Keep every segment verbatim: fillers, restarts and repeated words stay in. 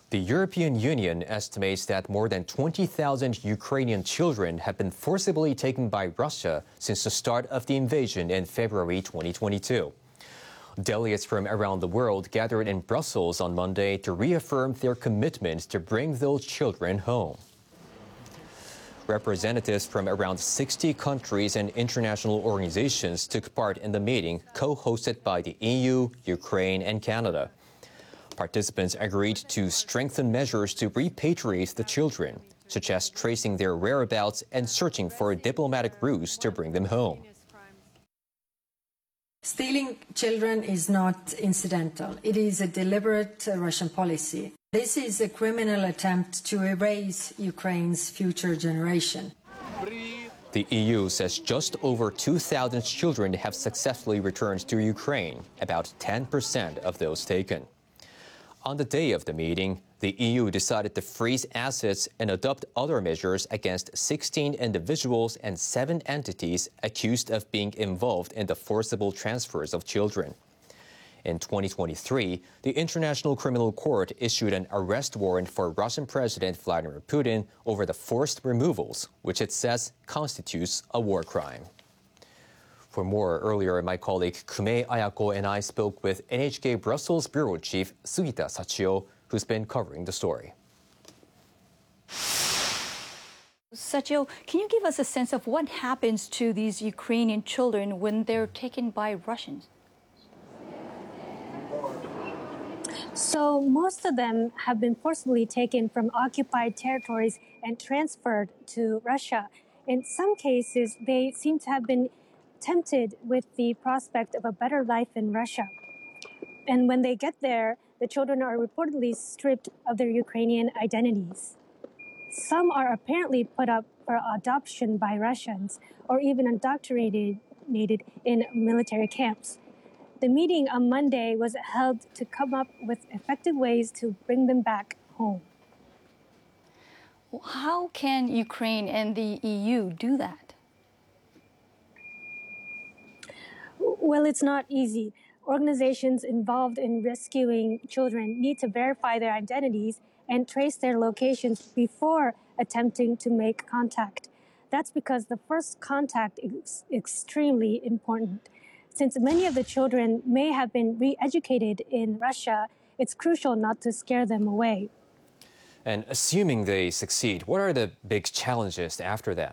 The European Union estimates that more than twenty thousand Ukrainian children have been forcibly taken by Russia since the start of the invasion in February twenty twenty-two. Delegates from around the world gathered in Brussels on Monday to reaffirm their commitment to bring those children home. Representatives from around sixty countries and international organizations took part in the meeting, co-hosted by the E U, Ukraine, and Canada. Participants agreed to strengthen measures to repatriate the children, such as tracing their whereabouts and searching for diplomatic routes to bring them home. Stealing children is not incidental. It is a deliberate uh, Russian policy. This is a criminal attempt to erase Ukraine's future generation. The E U says just over two thousand children have successfully returned to Ukraine, about ten percent of those taken. On the day of the meeting, the E U decided to freeze assets and adopt other measures against sixteen individuals and seven entities accused of being involved in the forcible transfers of children. In twenty twenty-three, the International Criminal Court issued an arrest warrant for Russian President Vladimir Putin over the forced removals, which it says constitutes a war crime. For more, earlier, my colleague Kume Ayako and I spoke with N H K Brussels Bureau Chief Sugita Sachio, who's been covering the story. Sachio, can you give us a sense of what happens to these Ukrainian children when they're taken by Russians? So most of them have been forcibly taken from occupied territories and transferred to Russia. In some cases, they seem to have been tempted with the prospect of a better life in Russia. And when they get there, the children are reportedly stripped of their Ukrainian identities. Some are apparently put up for adoption by Russians or even indoctrinated in military camps. The meeting on Monday was held to come up with effective ways to bring them back home. How can Ukraine and the E U do that? Well, it's not easy. Organizations involved in rescuing children need to verify their identities and trace their locations before attempting to make contact. That's because the first contact is extremely important. Since many of the children may have been re-educated in Russia, it's crucial not to scare them away. And assuming they succeed, what are the big challenges after that?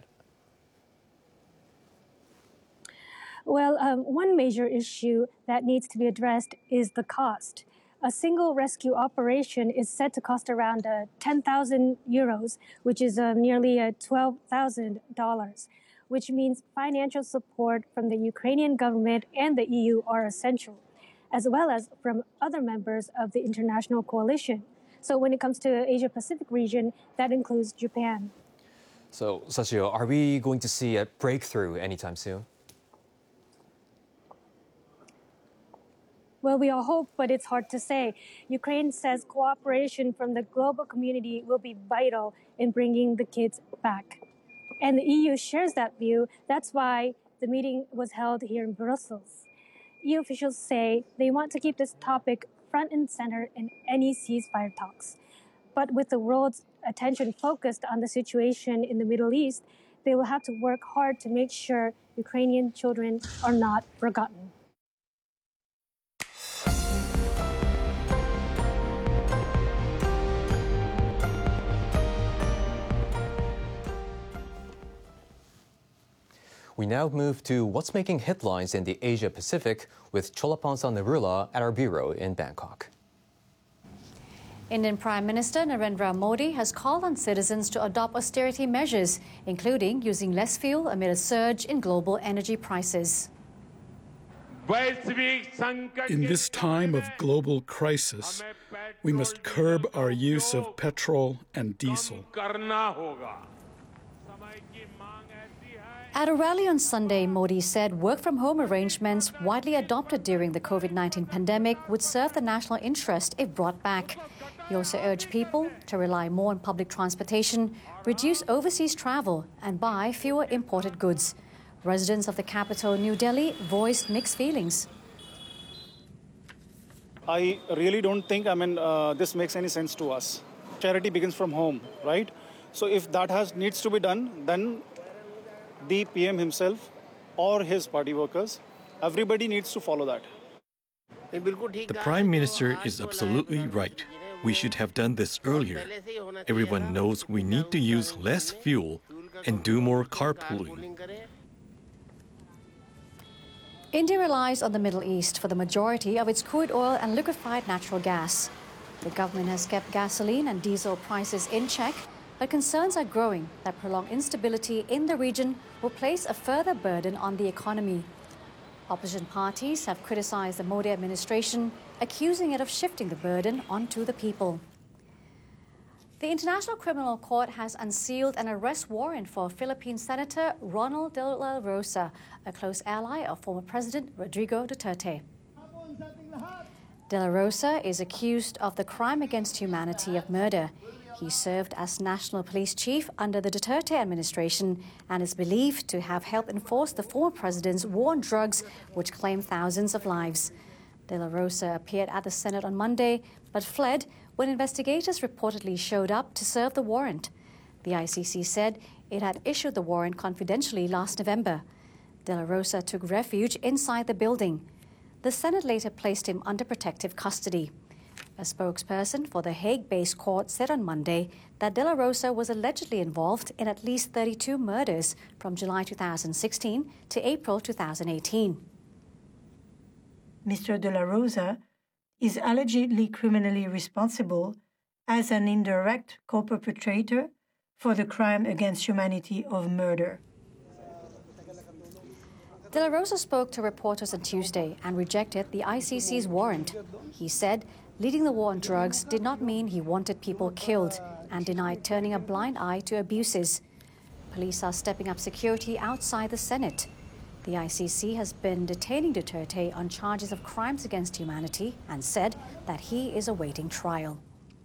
Well, um, one major issue that needs to be addressed is the cost. A single rescue operation is said to cost around uh, ten thousand euros, which is uh, nearly uh, twelve thousand dollars, which means financial support from the Ukrainian government and the E U are essential, as well as from other members of the international coalition. So when it comes to the Asia-Pacific region, that includes Japan. So, Sachio, are we going to see a breakthrough anytime soon? Well, we all hope, but it's hard to say. Ukraine says cooperation from the global community will be vital in bringing the kids back. And the E U shares that view. That's why the meeting was held here in Brussels. E U officials say they want to keep this topic front and center in any ceasefire talks. But with the world's attention focused on the situation in the Middle East, they will have to work hard to make sure Ukrainian children are not forgotten. We now move to what's making headlines in the Asia-Pacific with Cholapansa Narula at our bureau in Bangkok. Indian Prime Minister Narendra Modi has called on citizens to adopt austerity measures, including using less fuel amid a surge in global energy prices. In this time of global crisis, we must curb our use of petrol and diesel. At a rally on Sunday, Modi said work-from-home arrangements widely adopted during the COVID nineteen pandemic would serve the national interest if brought back. He also urged people to rely more on public transportation, reduce overseas travel, and buy fewer imported goods. Residents of the capital, New Delhi, voiced mixed feelings. I really don't think, I mean, uh, this makes any sense to us. charity begins from home, right? So if that has needs to be done, then the P M himself or his party workers, everybody needs to follow that. The Prime Minister is absolutely right. We should have done this earlier. Everyone knows we need to use less fuel and do more carpooling. India relies on the Middle East for the majority of its crude oil and liquefied natural gas. The government has kept gasoline and diesel prices in check, but concerns are growing that prolonged instability in the region will place a further burden on the economy. Opposition parties have criticized the Modi administration, accusing it of shifting the burden onto the people. The International Criminal Court has unsealed an arrest warrant for Philippine Senator Ronald De La Rosa, a close ally of former President Rodrigo Duterte. De La Rosa is accused of the crime against humanity of murder. He served as National Police Chief under the Duterte administration and is believed to have helped enforce the former president's war on drugs, which claimed thousands of lives. De La Rosa appeared at the Senate on Monday, but fled when investigators reportedly showed up to serve the warrant. The I C C said it had issued the warrant confidentially last November. De La Rosa took refuge inside the building. The Senate later placed him under protective custody. A spokesperson for the Hague-based court said on Monday that De La Rosa was allegedly involved in at least thirty-two murders from July two thousand sixteen to April two thousand eighteen. Mister De La Rosa is allegedly criminally responsible as an indirect co-perpetrator for the crime against humanity of murder. De La Rosa spoke to reporters on Tuesday and rejected the I C C's warrant. He said leading the war on drugs did not mean he wanted people killed and denied turning a blind eye to abuses. Police are stepping up security outside the Senate. The I C C has been detaining Duterte on charges of crimes against humanity and said that he is awaiting trial.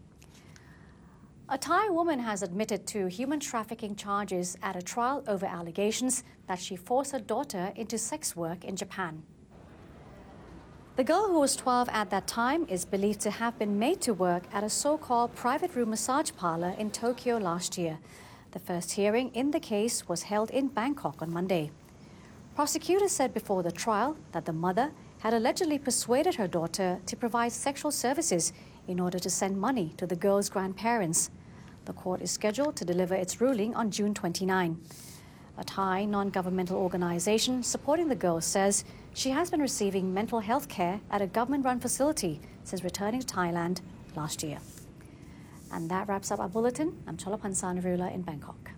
A Thai woman has admitted to human trafficking charges at a trial over allegations that she forced her daughter into sex work in Japan. The girl, who was twelve at that time, is believed to have been made to work at a so-called private room massage parlor in Tokyo last year. The first hearing in the case was held in Bangkok on Monday. Prosecutors said before the trial that the mother had allegedly persuaded her daughter to provide sexual services in order to send money to the girl's grandparents. The court is scheduled to deliver its ruling on June twenty-ninth. A Thai non-governmental organization supporting the girl says she has been receiving mental health care at a government-run facility since returning to Thailand last year. And that wraps up our bulletin. I'm Cholapan Sanarula in Bangkok.